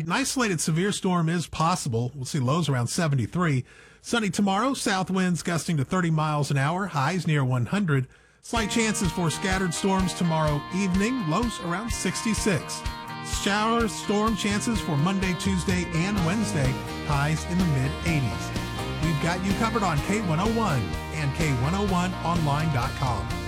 An isolated severe storm is possible. We'll see lows around 73. Sunny tomorrow, south winds gusting to 30 miles an hour, highs near 100. Slight chances for scattered storms tomorrow evening, lows around 66. Shower storm chances for Monday, Tuesday, and Wednesday, highs in the mid-80s. We've got you covered on K101 and K101online.com.